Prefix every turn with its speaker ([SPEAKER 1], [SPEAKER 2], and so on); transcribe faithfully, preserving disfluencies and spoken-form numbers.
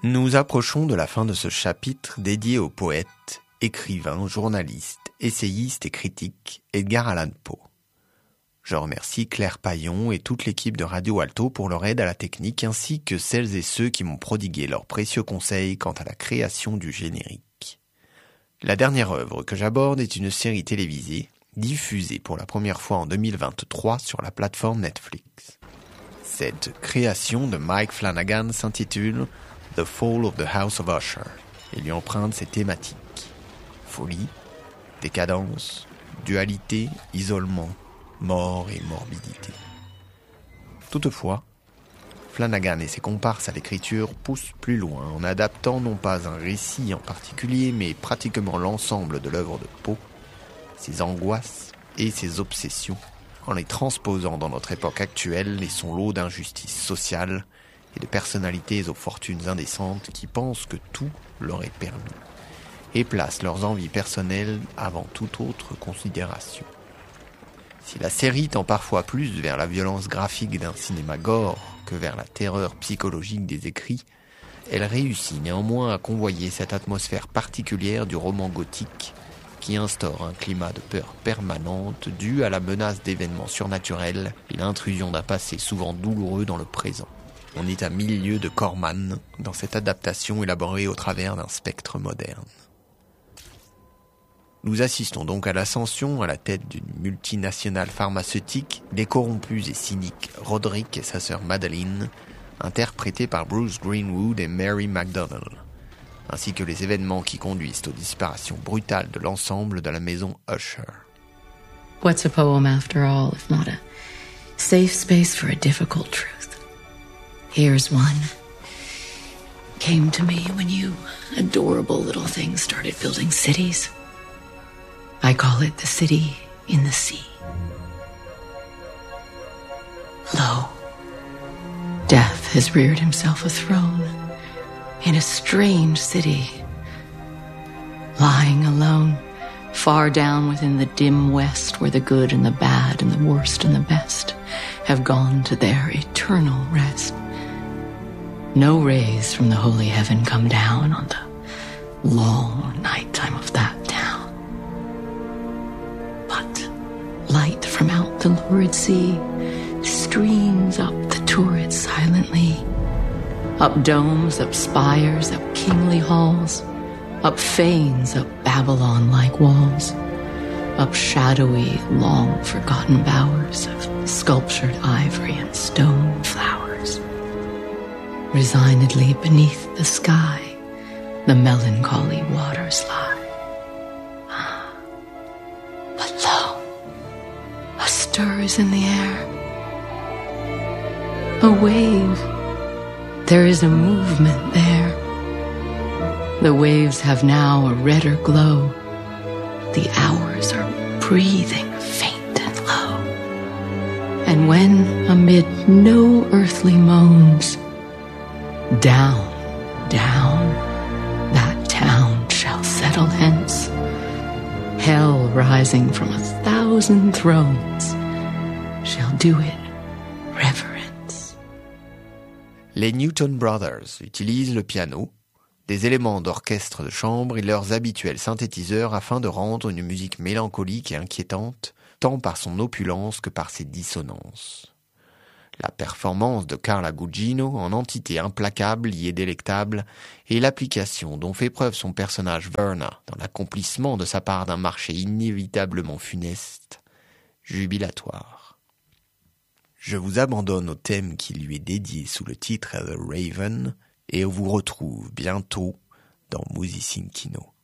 [SPEAKER 1] Nous approchons de la fin de ce chapitre dédié au poète, écrivain, journaliste, essayiste et critique Edgar Allan Poe. Je remercie Claire Paillon et toute l'équipe de Radio Alto pour leur aide à la technique ainsi que celles et ceux qui m'ont prodigué leurs précieux conseils quant à la création du générique. La dernière œuvre que j'aborde est une série télévisée diffusée pour la première fois en deux mille vingt-trois sur la plateforme Netflix. Cette création de Mike Flanagan s'intitule The Fall of the House of Usher et lui emprunte ses thématiques. Folie, décadence, dualité, isolement, mort et morbidité. Toutefois, Flanagan et ses comparses à l'écriture poussent plus loin en adaptant non pas un récit en particulier, mais pratiquement l'ensemble de l'œuvre de Poe, ses angoisses et ses obsessions, en les transposant dans notre époque actuelle et son lot d'injustices sociales et de personnalités aux fortunes indécentes qui pensent que tout leur est permis et placent leurs envies personnelles avant toute autre considération. Si la série tend parfois plus vers la violence graphique d'un cinéma gore que vers la terreur psychologique des écrits, elle réussit néanmoins à convoyer cette atmosphère particulière du roman gothique qui instaure un climat de peur permanente dû à la menace d'événements surnaturels et l'intrusion d'un passé souvent douloureux dans le présent. On est à mille lieues de Corman dans cette adaptation élaborée au travers d'un spectre moderne. Nous assistons donc à l'ascension, à la tête d'une multinationale pharmaceutique, des corrompus et cyniques Roderick et sa sœur Madeline, interprétés par Bruce Greenwood et Mary McDonnell, ainsi que les événements qui conduisent aux disparitions brutales de l'ensemble de la maison Usher.
[SPEAKER 2] What's a poem after all, if not a safe space for a difficult truth? Here's one. Came to me when you adorable little things started building cities. I call it the city in the sea. Lo, death has reared himself a throne in a strange city, lying alone, far down within the dim west where the good and the bad and the worst and the best have gone to their eternal rest. No rays from the holy heaven come down on the long nighttime of that town. But light from out the lurid sea streams up the turret silently, up domes, up spires, up kingly halls, up fanes, up Babylon-like walls, up shadowy, long-forgotten bowers of sculptured ivory and stone flowers. Resignedly beneath the sky, the melancholy waters lie. But lo, a stir is in the air, a wave. There is a movement there. The waves have now a redder glow. The hours are breathing faint and low. And when amid no earthly moans, down, down, that town shall settle hence. Hell rising from a thousand thrones shall do it reverence.
[SPEAKER 1] Les Newton Brothers utilisent le piano, des éléments d'orchestre de chambre et leurs habituels synthétiseurs afin de rendre une musique mélancolique et inquiétante, tant par son opulence que par ses dissonances. La performance de Carla Gugino en entité implacable y est délectable et l'application dont fait preuve son personnage Verna dans l'accomplissement de sa part d'un marché inévitablement funeste, jubilatoire. Je vous abandonne au thème qui lui est dédié sous le titre The Raven et on vous retrouve bientôt dans Musicinkino.